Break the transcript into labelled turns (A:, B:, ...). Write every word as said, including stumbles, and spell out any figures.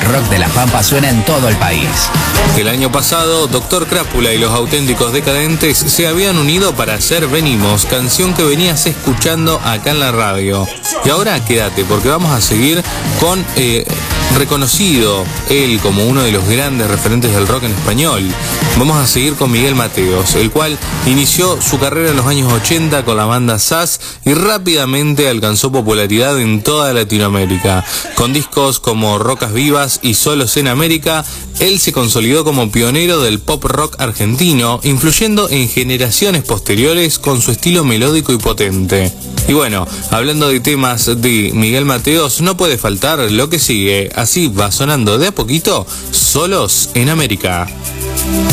A: rock de La Pampa suena en todo el país.
B: El año pasado, Doctor Crápula y los Auténticos Decadentes se habían unido para hacer Venimos, canción que venías escuchando acá en la radio. Y ahora quédate, porque vamos a seguir con eh, reconocido él como uno de los grandes referentes del rock en español. Vamos a seguir con Miguel Mateos, el cual inició su carrera en los años ochenta con la banda S A S y rápidamente alcanzó popularidad en toda Latinoamérica. Con discos como Rocas Vivas y Solos en América, él se consolidó como pionero del pop rock argentino, influyendo en generaciones posteriores con su estilo melódico y potente. Y bueno, hablando de temas de Miguel Mateos, no puede faltar lo que sigue. Así va sonando de a poquito, Solos en América.